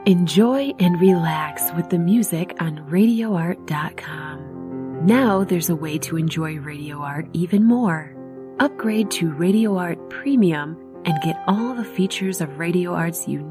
Enjoy and relax with the music on RadioArt.com. Now there's a way to enjoy Radio Art even more. Upgrade to Radio Art Premium and get all the features of Radio Art's unique